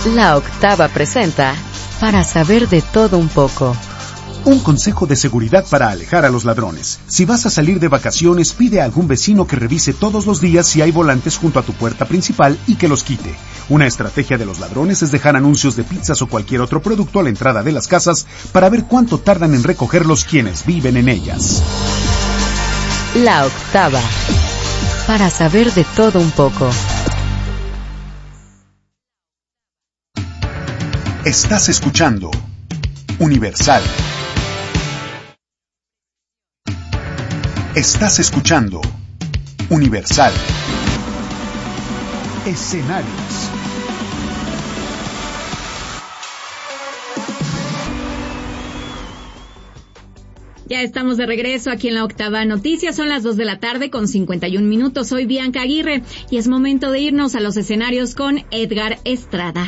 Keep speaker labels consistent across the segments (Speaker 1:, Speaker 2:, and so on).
Speaker 1: La Octava presenta Para saber de todo un poco.
Speaker 2: Un consejo de seguridad para alejar a los ladrones. Si vas a salir de vacaciones, pide a algún vecino que revise todos los días si hay volantes junto a tu puerta principal y que los quite. Una estrategia de los ladrones es dejar anuncios de pizzas o cualquier otro producto a la entrada de las casas para ver cuánto tardan en recogerlos quienes viven en ellas.
Speaker 1: La Octava. Para saber de todo un poco.
Speaker 2: Estás escuchando Universal. Estás escuchando Universal. Escenarios.
Speaker 3: Ya estamos de regreso aquí en la Octava Noticias. Son las 2 de la tarde con 51 minutos. Soy Bianca Aguirre y es momento de irnos a los escenarios con Edgar Estrada.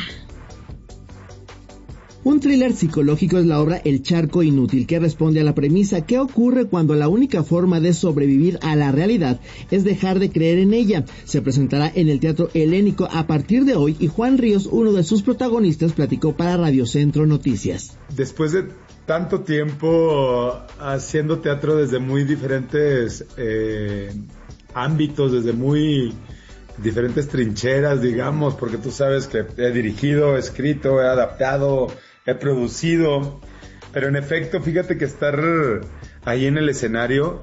Speaker 4: Un thriller psicológico es la obra El Charco Inútil, que responde a la premisa ¿qué ocurre cuando la única forma de sobrevivir a la realidad es dejar de creer en ella? Se presentará en el Teatro Helénico a partir de hoy y Juan Ríos, uno de sus protagonistas, platicó para Radio Centro Noticias.
Speaker 5: Después de tanto tiempo haciendo teatro desde muy diferentes ámbitos, desde muy diferentes trincheras, digamos, porque tú sabes que he dirigido, he escrito, he adaptado, he producido, pero en efecto, fíjate que estar ahí en el escenario,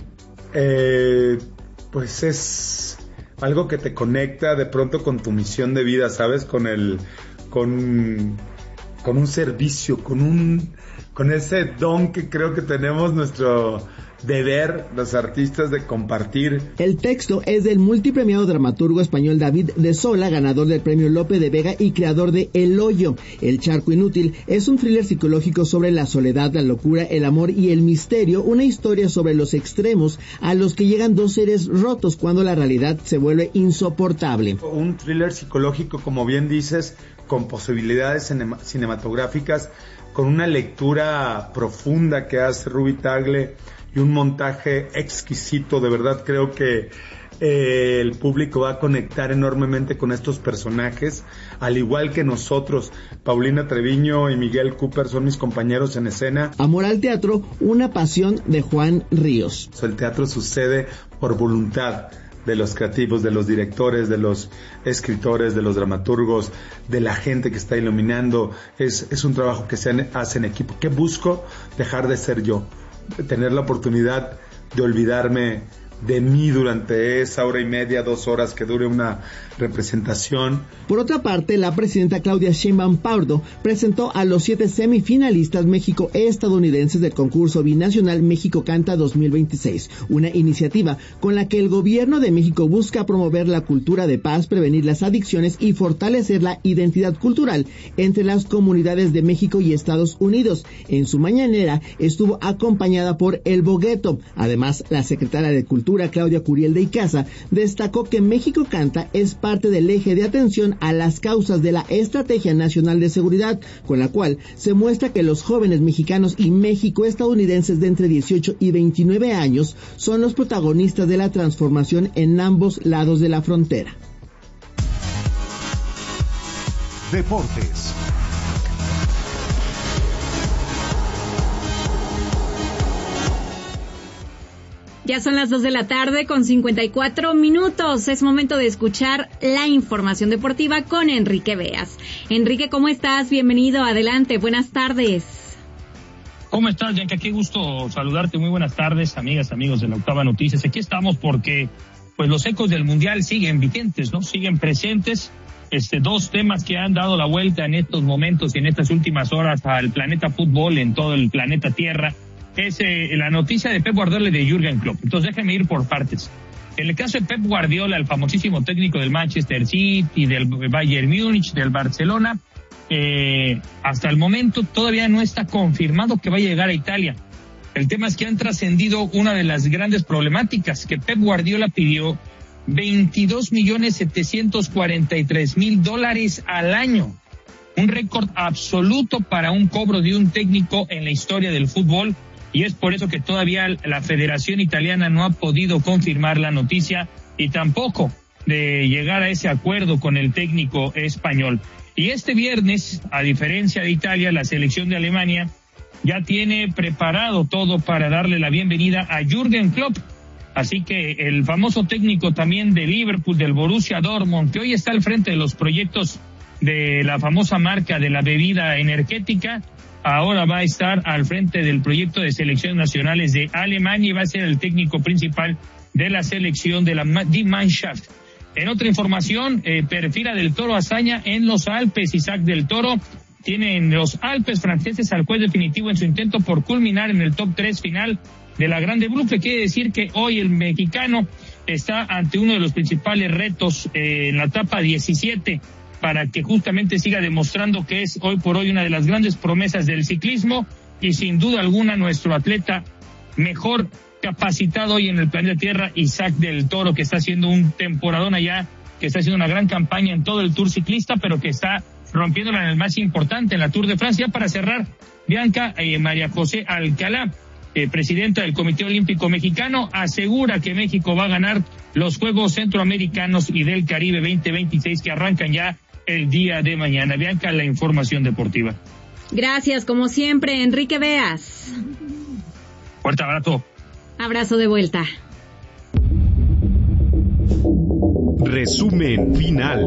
Speaker 5: pues es algo que te conecta de pronto con tu misión de vida, ¿sabes? Con un servicio, con ese don que creo que tenemos nuestro deber, los artistas, de compartir.
Speaker 4: El texto es del multipremiado dramaturgo español David de Sola, ganador del premio Lope de Vega y creador de El Hoyo. El Charco Inútil es un thriller psicológico sobre la soledad, la locura, el amor y el misterio, una historia sobre los extremos a los que llegan dos seres rotos cuando la realidad se vuelve insoportable.
Speaker 5: Un thriller psicológico, como bien dices, con posibilidades cinematográficas, con una lectura profunda que hace Ruby Tagle y un montaje exquisito. De verdad creo que el público va a conectar enormemente con estos personajes, al igual que nosotros. Paulina Treviño y Miguel Cooper son mis compañeros en escena.
Speaker 4: Amor al teatro, una pasión de Juan Ríos.
Speaker 5: El teatro sucede por voluntad de los creativos, de los directores, de los escritores, de los dramaturgos, de la gente que está iluminando. Es un trabajo que se hace en equipo. ¿Qué busco? Dejar de ser yo, tener la oportunidad de olvidarme de mí durante esa hora y media, 2 horas que dure una representación.
Speaker 4: Por otra parte, la presidenta Claudia Sheinbaum Pardo presentó a los 7 semifinalistas México-estadounidenses del concurso binacional México Canta 2026, una iniciativa con la que el gobierno de México busca promover la cultura de paz, prevenir las adicciones y fortalecer la identidad cultural entre las comunidades de México y Estados Unidos. En su mañanera estuvo acompañada por El Bogueto. Además, la secretaria de Cultura, Claudia Curiel de Icaza, destacó que México Canta es parte del eje de atención a las causas de la Estrategia Nacional de Seguridad, con la cual se muestra que los jóvenes mexicanos y México-estadounidenses de entre 18 y 29 años son los protagonistas de la transformación en ambos lados de la frontera.
Speaker 2: Deportes.
Speaker 3: Ya son las 2 de la tarde con 54 minutos. Es momento de escuchar la información deportiva con Enrique Beas. Enrique, ¿cómo estás? Bienvenido, adelante, buenas tardes.
Speaker 6: ¿Cómo estás, Bianca? Qué gusto saludarte. Muy buenas tardes, amigas, amigos de la Octava Noticias. Aquí estamos porque pues los ecos del Mundial siguen vigentes, ¿no? Siguen presentes. 2 temas que han dado la vuelta en estos momentos y en estas últimas horas al planeta fútbol, en todo el planeta Tierra. Es la noticia de Pep Guardiola y de Jürgen Klopp. Entonces déjenme ir por partes. En el caso de Pep Guardiola, el famosísimo técnico del Manchester City, del Bayern Múnich, del Barcelona, hasta el momento todavía no está confirmado que va a llegar a Italia. El tema es que han trascendido una de las grandes problemáticas, que Pep Guardiola pidió $22,743,000 al año. Un récord absoluto para un cobro de un técnico en la historia del fútbol. Y es por eso que todavía la Federación Italiana no ha podido confirmar la noticia y tampoco de llegar a ese acuerdo con el técnico español. Y este viernes, a diferencia de Italia, la selección de Alemania ya tiene preparado todo para darle la bienvenida a Jürgen Klopp. Así que el famoso técnico también de Liverpool, del Borussia Dortmund, que hoy está al frente de los proyectos de la famosa marca de la bebida energética, ahora va a estar al frente del proyecto de selecciones nacionales de Alemania y va a ser el técnico principal de la selección de la Die Mannschaft. En otra información, perfila del Toro hazaña en los Alpes. Isaac del Toro tiene en los Alpes franceses al juez definitivo en su intento por culminar en el top 3 final de la Grande Bluff. Quiere decir que hoy el mexicano está ante uno de los principales retos en la etapa 17 para que justamente siga demostrando que es hoy por hoy una de las grandes promesas del ciclismo y sin duda alguna nuestro atleta mejor capacitado hoy en el planeta Tierra, Isaac del Toro, que está haciendo un temporadón allá, que está haciendo una gran campaña en todo el Tour ciclista, pero que está rompiéndola en el más importante, en la Tour de Francia. Para cerrar, Bianca, María José Alcalá, presidenta del Comité Olímpico Mexicano, asegura que México va a ganar los Juegos Centroamericanos y del Caribe 2026 que arrancan ya el día de mañana. Bianca, la información deportiva.
Speaker 3: Gracias, como siempre, Enrique Beas.
Speaker 6: Fuerte abrazo.
Speaker 3: Abrazo de vuelta.
Speaker 2: Resumen final.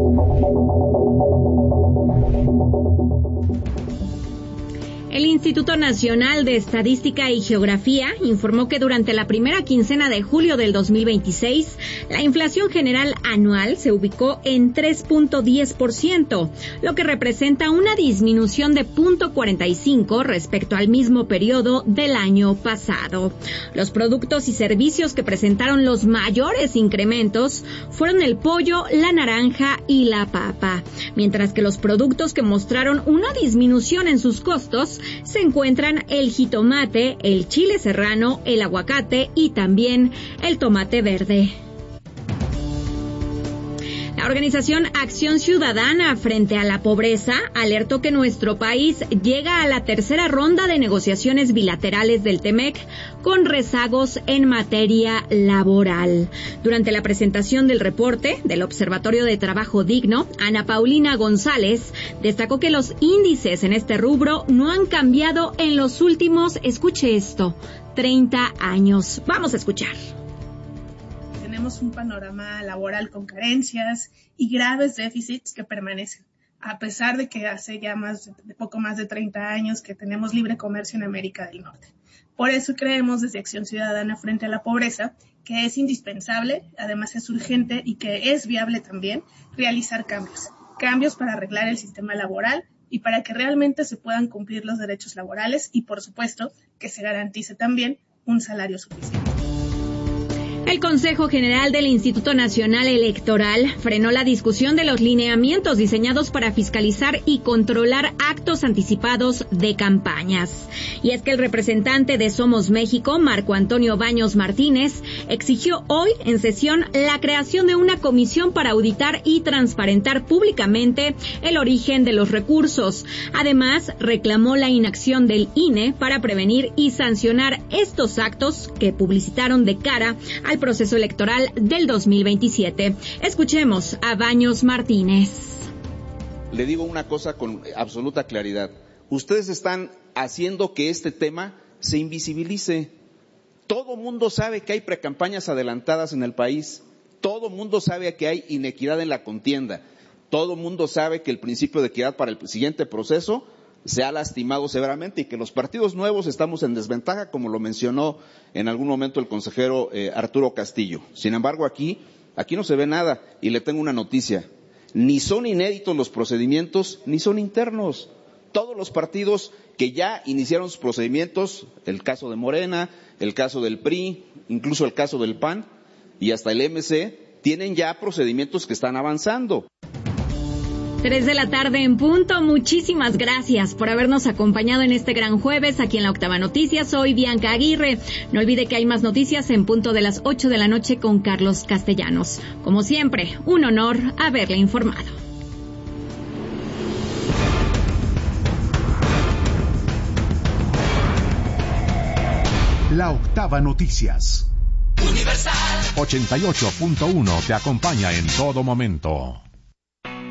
Speaker 3: El Instituto Nacional de Estadística y Geografía informó que durante la primera quincena de julio del 2026, la inflación general anual se ubicó en 3.10%, lo que representa una disminución de 0.45 respecto al mismo periodo del año pasado. Los productos y servicios que presentaron los mayores incrementos fueron el pollo, la naranja y la papa, mientras que los productos que mostraron una disminución en sus costos se encuentran el jitomate, el chile serrano, el aguacate y también el tomate verde. La organización Acción Ciudadana frente a la pobreza alertó que nuestro país llega a la tercera ronda de negociaciones bilaterales del TEMEC con rezagos en materia laboral. Durante la presentación del reporte del Observatorio de Trabajo Digno, Ana Paulina González destacó que los índices en este rubro no han cambiado en los últimos, escuche esto, 30 años. Vamos a escuchar.
Speaker 7: Tenemos un panorama laboral con carencias y graves déficits que permanecen, a pesar de que hace ya poco más de 30 años que tenemos libre comercio en América del Norte. Por eso creemos desde Acción Ciudadana frente a la pobreza que es indispensable, además es urgente y que es viable también realizar cambios para arreglar el sistema laboral y para que realmente se puedan cumplir los derechos laborales y, por supuesto, que se garantice también un salario suficiente.
Speaker 3: El Consejo General del Instituto Nacional Electoral frenó la discusión de los lineamientos diseñados para fiscalizar y controlar actos anticipados de campañas. Y es que el representante de Somos México, Marco Antonio Baños Martínez, exigió hoy en sesión la creación de una comisión para auditar y transparentar públicamente el origen de los recursos. Además, reclamó la inacción del INE para prevenir y sancionar estos actos que publicitaron de cara al proceso electoral del 2027. Escuchemos a Baños Martínez.
Speaker 8: Le digo una cosa con absoluta claridad. Ustedes están haciendo que este tema se invisibilice. Todo mundo sabe que hay precampañas adelantadas en el país. Todo mundo sabe que hay inequidad en la contienda. Todo mundo sabe que el principio de equidad para el siguiente proceso se ha lastimado severamente y que los partidos nuevos estamos en desventaja, como lo mencionó en algún momento el consejero Arturo Castillo. Sin embargo, aquí no se ve nada y le tengo una noticia. Ni son inéditos los procedimientos, ni son internos. Todos los partidos que ya iniciaron sus procedimientos, el caso de Morena, el caso del PRI, incluso el caso del PAN y hasta el MC, tienen ya procedimientos que están avanzando.
Speaker 3: 3 de la tarde en punto. Muchísimas gracias por habernos acompañado en este gran jueves aquí en la Octava Noticias. Soy Bianca Aguirre. No olvide que hay más noticias en punto de las 8 de la noche con Carlos Castellanos. Como siempre, un honor haberle informado.
Speaker 2: La Octava Noticias.
Speaker 9: Universal 88.1 te acompaña en todo momento.